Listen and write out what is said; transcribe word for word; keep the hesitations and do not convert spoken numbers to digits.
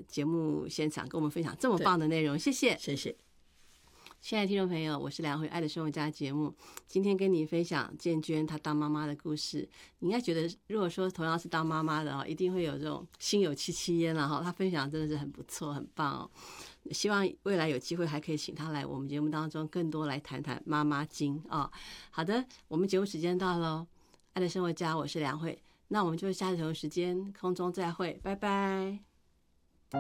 节目现场跟我们分享这么棒的内容，谢谢， 谢谢。 亲爱的听众朋友，我是梁慧，爱的生活家节目，今天跟你分享建娟她当妈妈的故事。你应该觉得，如果说同样是当妈妈的哦，一定会有这种心有戚戚焉了哈。她分享真的是很不错，很棒哦。希望未来有机会还可以请她来我们节目当中，更多来谈谈妈妈经啊、哦。好的，我们节目时间到了，爱的生活家，我是梁慧，那我们就下次同一时间空中再会，拜拜。